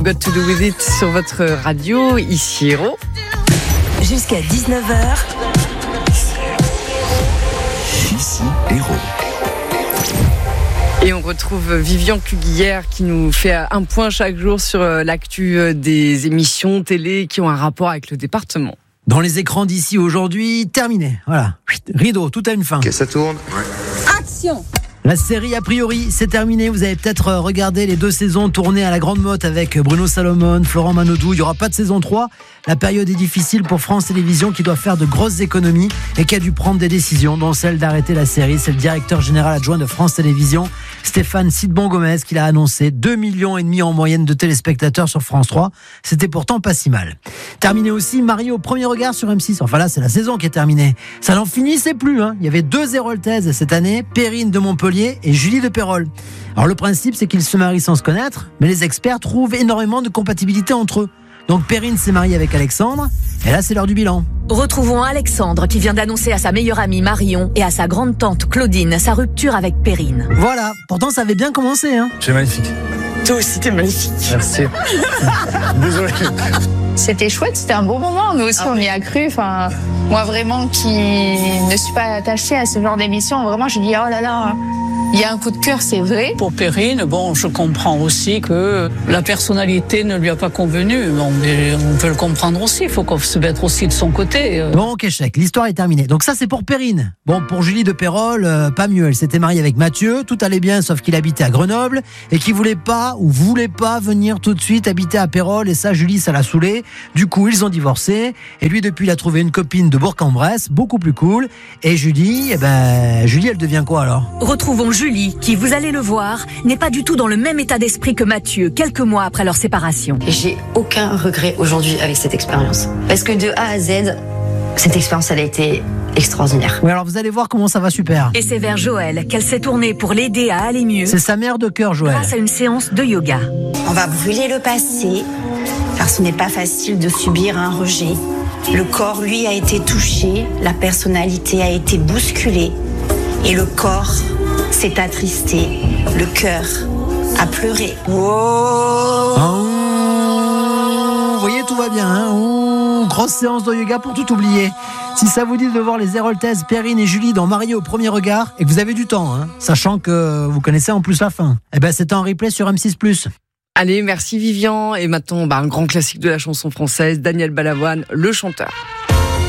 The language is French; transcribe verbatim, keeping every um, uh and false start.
Got to do with it sur votre radio, ici Héros. Jusqu'à dix-neuf heures. Ici Héros. Et on retrouve Vivian Cuguière qui nous fait un point chaque jour sur l'actu des émissions télé qui ont un rapport avec le département. Dans les écrans d'ici aujourd'hui, terminé. Voilà. Rideau, tout a une fin. Ok, ça tourne. Ouais. Action! La série, a priori, c'est terminé. Vous avez peut-être regardé les deux saisons tournées à la Grande Motte avec Bruno Salomon, Florent Manodou. Il n'y aura pas de saison trois. La période est difficile pour France Télévisions qui doit faire de grosses économies et qui a dû prendre des décisions, dont celle d'arrêter la série. C'est le directeur général adjoint de France Télévisions, Stéphane Sidbon-Gomez, qui l'a annoncé. deux millions et demi en moyenne de téléspectateurs sur France trois. C'était pourtant pas si mal. Terminé aussi, Marié au premier regard sur M six. Enfin là, c'est la saison qui est terminée. Ça n'en finissait plus, hein. Il y avait deux Héroltaises cette année, Perrine de Montpellier et Julie de Pérol. Alors le principe, c'est qu'ils se marient sans se connaître, mais les experts trouvent énormément de compatibilité entre eux. Donc Perrine s'est mariée avec Alexandre, et là c'est l'heure du bilan. Retrouvons Alexandre qui vient d'annoncer à sa meilleure amie Marion et à sa grande-tante Claudine sa rupture avec Perrine. Voilà, pourtant ça avait bien commencé, hein. C'est magnifique. Toi aussi, t'es magnifique. Merci. Désolé. C'était chouette, c'était un beau moment. Nous aussi, on y a cru. Enfin, moi, vraiment, qui ne suis pas attachée à ce genre d'émission, vraiment, je dis, oh là là, il y a un coup de cœur, c'est vrai. Pour Perrine, bon, je comprends aussi que la personnalité ne lui a pas convenu. Bon, mais on peut le comprendre aussi. Il faut qu'on se mette aussi de son côté. Bon, ok, chèque. L'histoire est terminée. Donc ça, c'est pour Perrine. Bon, pour Julie de Pérol, euh, pas mieux. Elle s'était mariée avec Mathieu. Tout allait bien, sauf qu'il habitait à Grenoble et qu'il voulait pas ou voulait pas venir tout de suite habiter à Pérol. Et ça, Julie, ça l'a saoulé. Du coup, ils ont divorcé. Et lui, depuis, il a trouvé une copine de Bourg-en-Bresse, beaucoup plus cool. Et Julie, eh ben, Julie, elle devient quoi alors ? Retrouvons Julie, qui, vous allez le voir, n'est pas du tout dans le même état d'esprit que Mathieu, quelques mois après leur séparation. J'ai aucun regret aujourd'hui avec cette expérience. Parce que de A à Z, cette expérience, elle a été extraordinaire. Oui, alors vous allez voir comment ça va super. Et c'est vers Joël qu'elle s'est tournée pour l'aider à aller mieux. C'est sa mère de cœur, Joël. Grâce à une séance de yoga. On va brûler le passé, car ce n'est pas facile de subir un rejet. Le corps, lui, a été touché, la personnalité a été bousculée, et le corps s'est attristé, le cœur a pleuré. Oh, oh, vous voyez, tout va bien, hein. Oh, grosse séance de yoga pour tout oublier. Si ça vous dit de voir les Héroltaises, Perrine et Julie dans Mariés au premier regard, et que vous avez du temps, hein, sachant que vous connaissez en plus la fin, eh ben c'est en replay sur M six plus. Allez, merci Vivian. Et maintenant, bah, un grand classique de la chanson française, Daniel Balavoine, Le Chanteur.